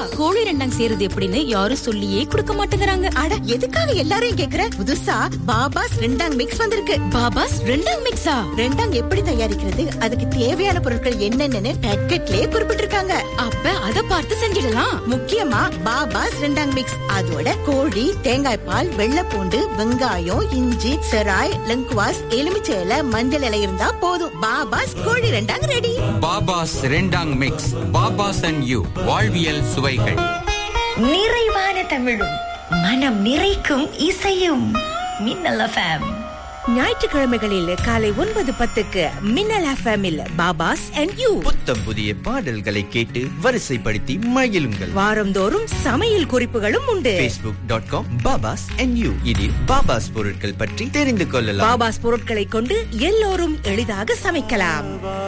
கோழி ரெண்டாங் செய்யறது எப்படின்னு யாரும் சொல்லியே கொடுக்க மாட்டேங்கிறாங்க. அட எதுக்காக எல்லாரையும் கேக்குற? புதுசா பாபாஸ் ரெண்டாங் மிக்ஸ் வந்திருக்கு. பாபாஸ் ரெண்டாங் மிக்ஸா? ரெண்டாங் எப்படி தயாரிக்கிறது, அதுக்கு தேவையான பொருட்கள் என்னென்னு பேக்கெட்லயே குறிப்பிட்டிருக்காங்க. அப்ப அத பார்த்து செஞ்சிடலாம். முக்கியமா பாபாஸ் ரெண்டாங் மிக்ஸ், அதோட கோழி, தேங்காய் பால், வெள்ளைப்பூண்டு, வெங்காயம், இஞ்சி, செராய், லங்குவாஸ், எலுமிச்சை இலை, மஞ்சள் இலை இருந்தா போதும். பாபாஸ் கோழி ரெண்டாங் ரெடி. பாபாஸ் ரெண்டாங் மிக்ஸ். பாபாஸ் அண்ட் யூ, வாழ்வியல் சுவைகள். நிறைவான தமிழும் மனம் நிறைக்கும் இசையும். மின்னல் எஃப்எம். ஞாயிற்றுக்கிழமைகளில் காலை 9:10 மின்னல் எஃப்எம்மில் பாபாஸ் அண்ட் யூ. புத்தம் புதிய பாடல்களை கேட்டு வரிசைப்படுத்தி மகிழுங்கள். வாரந்தோறும் சமையல் குறிப்புகளும் உண்டு. facebook.com பாபாஸ் அண்ட் யூ. இதில் பாபாஸ் பொருட்கள் பற்றி தெரிந்து கொள்ளலாம். பாபாஸ் பொருட்களை கொண்டு எல்லோரும் எளிதாக சமைக்கலாம்.